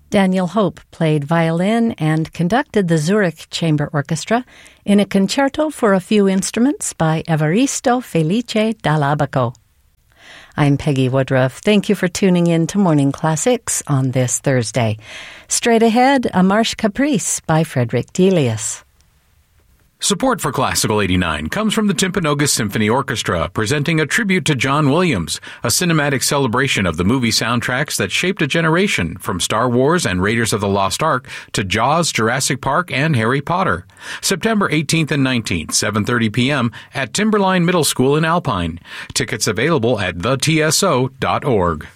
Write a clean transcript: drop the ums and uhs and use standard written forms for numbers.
Daniel Hope played violin and conducted the Zurich Chamber Orchestra in a concerto for a few instruments by Evaristo Felice Dall'Abaco. I'm Peggy Woodruff. Thank you for tuning in to Morning Classics on this Thursday. Straight ahead, a Marche Caprice by Frederick Delius. Support for Classical 89 comes from the Timpanogos Symphony Orchestra, presenting a tribute to John Williams, a cinematic celebration of the movie soundtracks that shaped a generation, from Star Wars and Raiders of the Lost Ark to Jaws, Jurassic Park, and Harry Potter. September 18th and 19th, 7:30 p.m. at Timberline Middle School in Alpine. Tickets available at thetso.org.